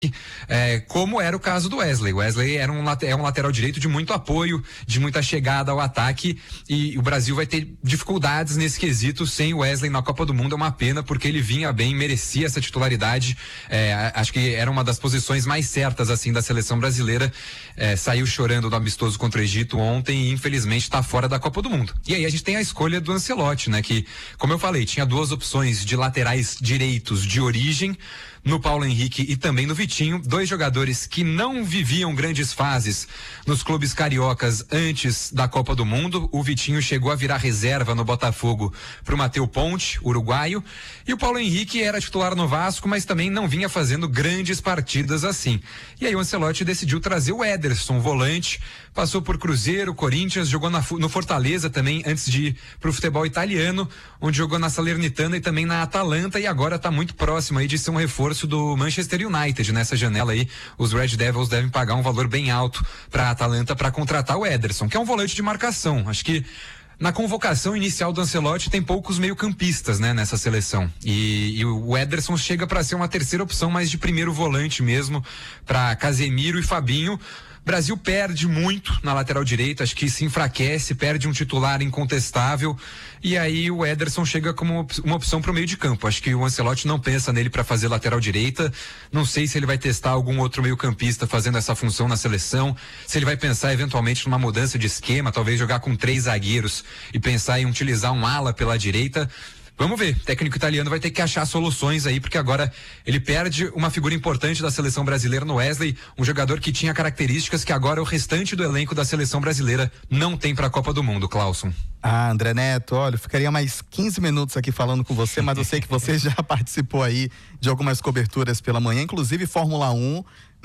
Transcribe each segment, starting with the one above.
como era o caso do Wesley. O Wesley é um lateral direito de muito apoio, de muita chegada ao ataque, e o Brasil vai ter dificuldades nesse quesito sem o Wesley na Copa do Mundo. É uma pena, porque ele vinha bem, merecia essa titularidade. Acho que era uma das posições mais certas assim da seleção brasileira. Saiu chorando no amistoso contra o Egito ontem e infelizmente está fora da Copa do Mundo. E aí a gente tem a escolha do Ancelotti, né? Que, como eu falei, tinha duas opções de laterais direitos de origem, no Paulo Henrique e também no Vitinho, dois jogadores que não viviam grandes fases nos clubes cariocas antes da Copa do Mundo. O Vitinho chegou a virar reserva no Botafogo pro Matheus Ponte, uruguaio, e o Paulo Henrique era titular no Vasco, mas também não vinha fazendo grandes partidas assim. E aí o Ancelotti decidiu trazer o Ederson, volante, passou por Cruzeiro, Corinthians, jogou no Fortaleza também, antes de ir pro futebol italiano, onde jogou na Salernitana e também na Atalanta, e agora tá muito próximo aí de ser um reforço do Manchester United. Nessa janela aí, os Red Devils devem pagar um valor bem alto pra Atalanta para contratar o Ederson, que é um volante de marcação. Acho que na convocação inicial do Ancelotti tem poucos meio-campistas, né, nessa seleção. E o Ederson chega para ser uma terceira opção, mais de primeiro volante mesmo, para Casemiro e Fabinho. Brasil perde muito na lateral direita, acho que se enfraquece, perde um titular incontestável, e aí o Ederson chega como uma opção para o meio de campo. Acho que o Ancelotti não pensa nele para fazer lateral direita. Não sei se ele vai testar algum outro meio-campista fazendo essa função na seleção, se ele vai pensar eventualmente numa mudança de esquema, talvez jogar com 3 zagueiros e pensar em utilizar um ala pela direita. Vamos ver, o técnico italiano vai ter que achar soluções aí, porque agora ele perde uma figura importante da seleção brasileira no Wesley, um jogador que tinha características que agora o restante do elenco da seleção brasileira não tem para a Copa do Mundo, Clauson. André Neto, olha, eu ficaria mais 15 minutos aqui falando com você, mas eu sei que você já participou aí de algumas coberturas pela manhã, inclusive Fórmula 1,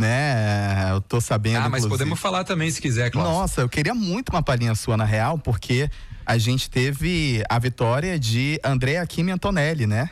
né? Eu tô sabendo. Mas inclusive. Podemos falar também se quiser, Clauson. Nossa, eu queria muito uma palhinha sua na real, porque a gente teve a vitória de André Achille Antonelli, né?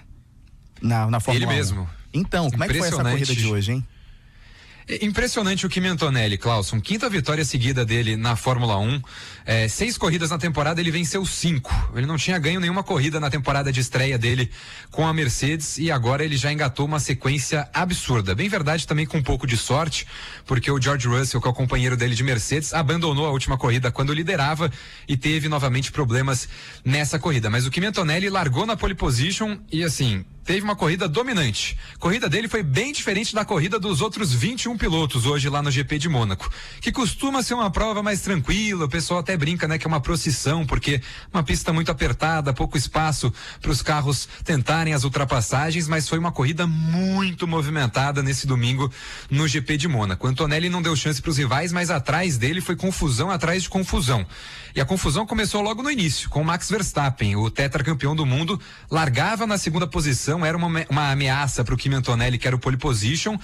Na Fórmula 1. Ele mesmo. Então, como é que foi essa corrida de hoje, hein? Impressionante o Kimi Antonelli, Clauson. 5ª vitória seguida dele na Fórmula 1. 6 corridas na temporada, ele venceu 5. Ele não tinha ganho nenhuma corrida na temporada de estreia dele com a Mercedes, e agora ele já engatou uma sequência absurda. Bem verdade, também com um pouco de sorte, porque o George Russell, que é o companheiro dele de Mercedes, abandonou a última corrida quando liderava e teve novamente problemas nessa corrida. Mas o Kimi Antonelli largou na pole position e, assim, teve uma corrida dominante. A corrida dele foi bem diferente da corrida dos outros 21 pilotos hoje lá no GP de Mônaco, que costuma ser uma prova mais tranquila. O pessoal até brinca, né, que é uma procissão, porque uma pista muito apertada, pouco espaço para os carros tentarem as ultrapassagens, mas foi uma corrida muito movimentada nesse domingo no GP de Mônaco. Antonelli não deu chance para os rivais, mas atrás dele foi confusão atrás de confusão. E a confusão começou logo no início, com o Max Verstappen, o tetracampeão do mundo, largava na segunda posição, era uma ameaça para o Kimi Antonelli, que era o pole position,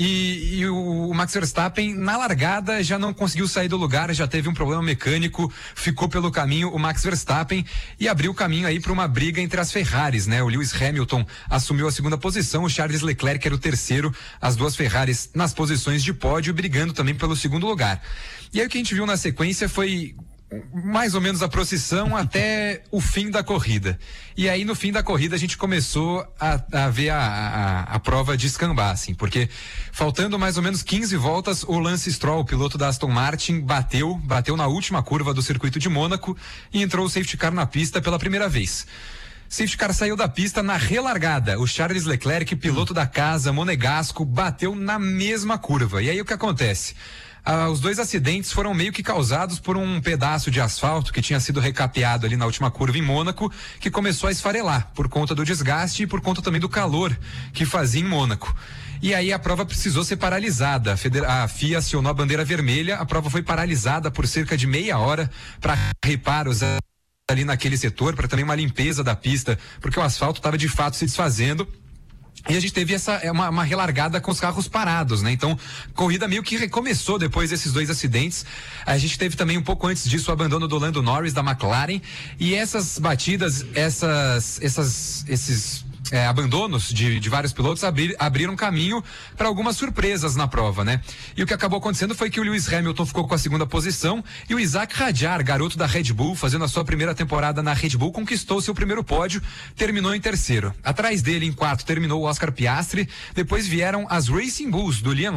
e o Max Verstappen na largada já não conseguiu sair do lugar, já teve um problema mecânico, ficou pelo caminho o Max Verstappen e abriu o caminho aí para uma briga entre as Ferraris, né? O Lewis Hamilton assumiu a segunda posição, o Charles Leclerc era o terceiro, as duas Ferraris nas posições de pódio, brigando também pelo segundo lugar. E aí o que a gente viu na sequência foi mais ou menos a procissão até o fim da corrida. E aí no fim da corrida a gente começou a ver a prova descambar, assim, porque faltando mais ou menos 15 voltas, o Lance Stroll, o piloto da Aston Martin, bateu na última curva do circuito de Mônaco e entrou o safety car na pista pela primeira vez. Safety car saiu da pista na relargada. O Charles Leclerc, piloto da casa, monegasco, bateu na mesma curva. E aí o que acontece? Os dois acidentes foram meio que causados por um pedaço de asfalto que tinha sido recapeado ali na última curva em Mônaco, que começou a esfarelar por conta do desgaste e por conta também do calor que fazia em Mônaco. E aí a prova precisou ser paralisada. A FIA acionou a bandeira vermelha, a prova foi paralisada por cerca de meia hora para reparos ali naquele setor, para também uma limpeza da pista, porque o asfalto estava de fato se desfazendo. E a gente teve uma relargada com os carros parados, né? Então, corrida meio que recomeçou depois desses dois acidentes. A gente teve também um pouco antes disso o abandono do Lando Norris da McLaren, e essas batidas, esses abandonos de vários pilotos abriram caminho para algumas surpresas na prova, né? E o que acabou acontecendo foi que o Lewis Hamilton ficou com a segunda posição e o Isaac Hadjar, garoto da Red Bull, fazendo a sua primeira temporada na Red Bull, conquistou seu primeiro pódio, terminou em terceiro. Atrás dele, em quarto, terminou o Oscar Piastri, depois vieram as Racing Bulls do Liam